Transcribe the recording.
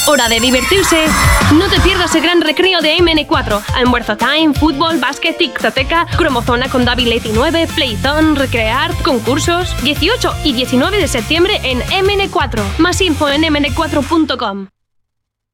Hora de divertirse. No te pierdas el gran recreo de MN4. Almuerzo time, fútbol, básquet, tictoteca, cromozona con Davileti 9, Playzone, Recrear, concursos. 18 y 19 de septiembre en MN4. Más info en mn4.com.